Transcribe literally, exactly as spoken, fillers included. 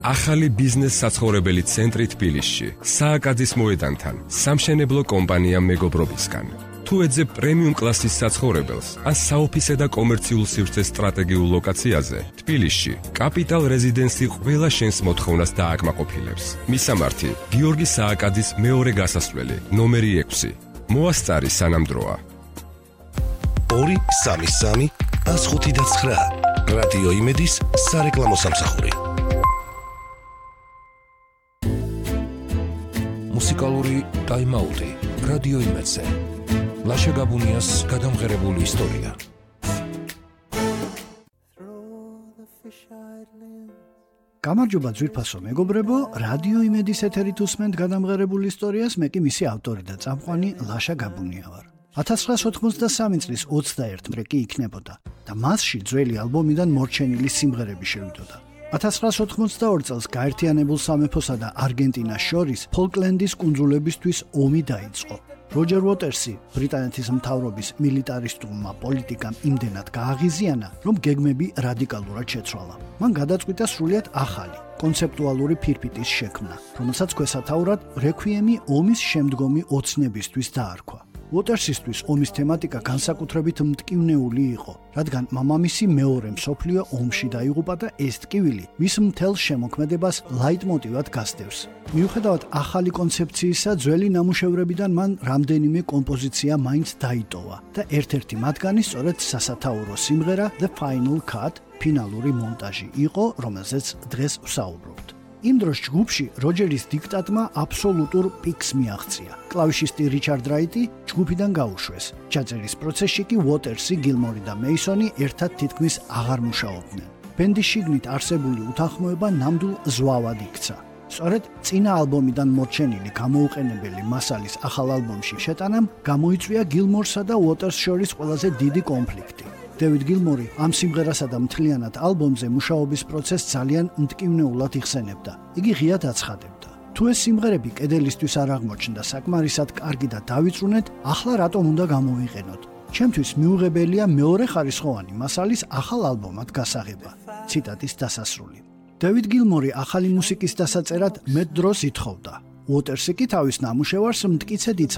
ახალი ბიზნეს საცხოვრებელი ცენტრი თბილისში, სააკაძის მოედანთან, სამშენებლო კომპანია მეგობრობისგან. თუ ეძებ პრემიუმ კლასის საცხოვრებელს, ან საოფისე და კომერციულ სივრცეს სტრატეგიულ ლოკაციაზე, თბილისში, კაპიტალ რეზიდენსი ყველა შენს მოთხოვნას დააკმაყოფილებს. მისამართი: გიორგი სააკაძის მეორე გასასვლელი, ნომერი ექვსი. მოასწარი სანამ დროა. ორი სამი სამი ას ხუთი და ცხრა. რადიო იმედის სარეკლამო სამსახური. მუსიკალური ტაიმაუტი რადიო იმედზე. ლაშა გაბუნიას გადამღერებული ისტორია. გამარჯობა ძვირფასო მეგობრებო, რადიო იმედის ეთერით უსმენთ გადამღერებული ისტორიას, მე კი მისი ავტორი და წამყვანი ლაშა გაბუნია ვარ. ათას ცხრაასი ოცდამოცდასამი წლის ოცდაერთი ტრეკი იქნებოდა და მასში ძველი ალბომიდან მორჩენილი სიმღერები შევიდოდა. ათას ცხრაასი ოთხმოცდაორი წელს გაერთიანებულ სამეფოსა და არგენტინას შორის ფოლკლენდის კუნძულებისთვის ომი დაიწყო. როჯერ უოტერსი ბრიტანეთის მთავრობის მილიტარისტულმა პოლიტიკამ იმდენად გააღიზიანა, რომ გეგმები რადიკალურად შეცვალა. მან გადაწყვიტა სრულიად ახალი, კონცეპტუალური ფირფიტის შექმნა, რომელსაც ქვესათაურად რექვიემი ომის შემდგომი ოცნებისთვის დაარქვა. უოტერსისთვის ომის თემატიკა განსაკუთრებით მტკივნეული იყო, რადგან მამამისი მეორე მსოფლიო ომში დაიღუპა და ეს ტკივილი მის მთელ შემოქმედებას ლაიტმოტივად გასდევს. მიუხედავად ახალი კონცეფციისა, ძველი ნამუშევრებიდან მან რამდენიმე კომპოზიცია მაინც დაიტოვა და ერთ-ერთი მათგანი სწორედ სასათაურო სიმღერა The Final Cut, ფინალური მონტაჟი იყო, რომელზეც დღეს ვსაუბრობთ. იმ დროს ჯგუფში როჯერის დიქტატმა აბსოლუტურ პიკს მიაღწია. კლავიშისტი რიჩარდ რაიტი ჯგუფიდან გაუშვეს. ჩაწერის პროცესში კი უოტერსი, გილმორი და მეისონი ერთად თითქმის აღარ მუშაობდნენ. ბენდის შიგნით არსებული უთანხმოება ნამდვილ ზვავად იქცა. სწორედ წინა ალბომიდან მორჩენილი გამოუყენებელი მასალის ახალ ალბომში შეტანამ გამოიწვია გილმორსა და უოტერსს შორის ყველაზე დიდი კონფლიქტი. დევიდ გილმორი ამ სიმღერასა და მთლიანად ალბომზე მუშაობის პროცესს ძალიან მტკივნეულად იხსენებდა. იგი ღიად აცხადებდა: თუ ეს სიმღერები კედელისთვის არ აღმოჩნდა საკმარისად კარგი და დავიწუნეთ, ახლა რატომ უნდა გამოვიყენოთ? ჩემთვის მიუღებელია მეორე ხარისხოვანი მასალის ახალ ალბომად გასაღება. ციტატის დასასრული. დევიდ გილმორი ახალი მუსიკის დასაწერად მეტ დროს ითხოვდა. უოტერსი კი თავის ნამუშევარს მტკიცედ